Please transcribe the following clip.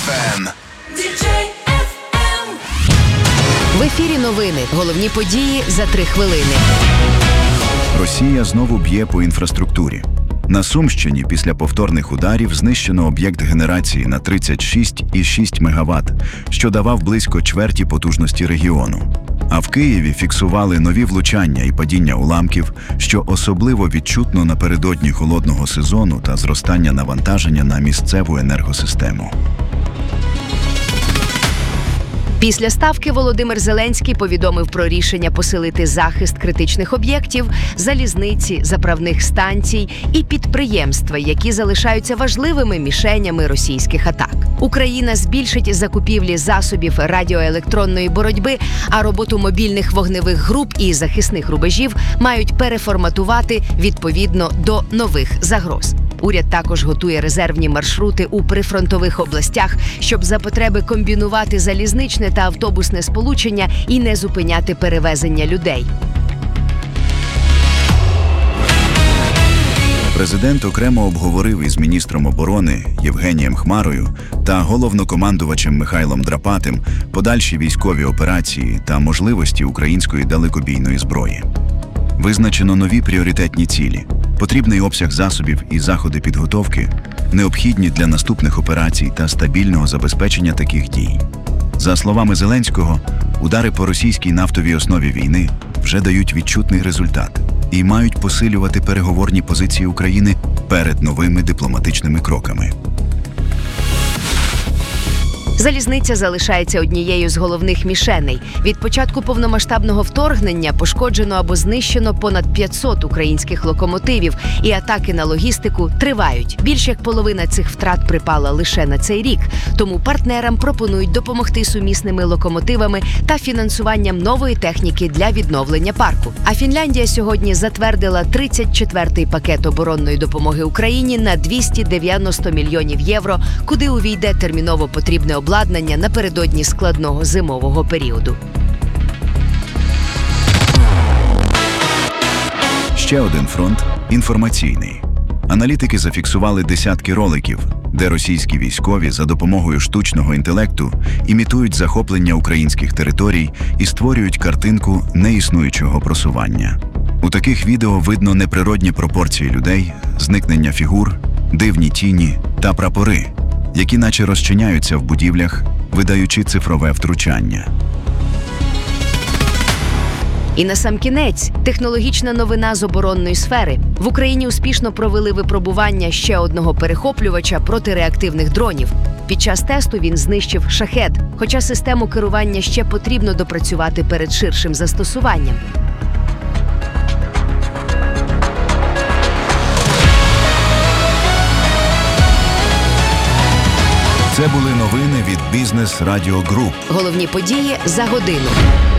FM. В ефірі новини. Головні події за 3 хвилини. Росія знову б'є по інфраструктурі. На Сумщині після повторних ударів знищено об'єкт генерації на 36,6 МВт, що давав близько чверті потужності регіону. А в Києві фіксували нові влучання і падіння уламків, що особливо відчутно напередодні холодного сезону та зростання навантаження на місцеву енергосистему. Після ставки Володимир Зеленський повідомив про рішення посилити захист критичних об'єктів, залізниці, заправних станцій і підприємства, які залишаються важливими мішенями російських атак. Україна збільшить закупівлі засобів радіоелектронної боротьби, а роботу мобільних вогневих груп і захисних рубежів мають переформатувати відповідно до нових загроз. Уряд також готує резервні маршрути у прифронтових областях, щоб за потреби комбінувати залізничне та автобусне сполучення і не зупиняти перевезення людей. Президент окремо обговорив із міністром оборони Євгенієм Хмарою та головнокомандувачем Михайлом Драпатим подальші військові операції та можливості української далекобійної зброї. Визначено нові пріоритетні цілі, потрібний обсяг засобів і заходи підготовки, необхідні для наступних операцій та стабільного забезпечення таких дій. За словами Зеленського, удари по російській нафтовій основі війни вже дають відчутний результат і мають посилювати переговорні позиції України перед новими дипломатичними кроками. Залізниця залишається однією з головних мішеней. Від початку повномасштабного вторгнення пошкоджено або знищено понад 500 українських локомотивів, і атаки на логістику тривають. Більш як половина цих втрат припала лише на цей рік. Тому партнерам пропонують допомогти сумісними локомотивами та фінансуванням нової техніки для відновлення парку. А Фінляндія сьогодні затвердила 34-й пакет оборонної допомоги Україні на 290 мільйонів євро, куди увійде терміново потрібне обладнання напередодні складного зимового періоду. Ще один фронт – інформаційний. Аналітики зафіксували десятки роликів, де російські військові за допомогою штучного інтелекту імітують захоплення українських територій і створюють картинку неіснуючого просування. У таких відео видно неприродні пропорції людей, зникнення фігур, дивні тіні та прапори, які наче розчиняються в будівлях, видаючи цифрове втручання. І насамкінець – технологічна новина з оборонної сфери. В Україні успішно провели випробування ще одного перехоплювача протиреактивних дронів. Під час тесту він знищив «Шахед», хоча систему керування ще потрібно допрацювати перед ширшим застосуванням. Це були новини від Бізнес Радіо Груп. Головні події за годину.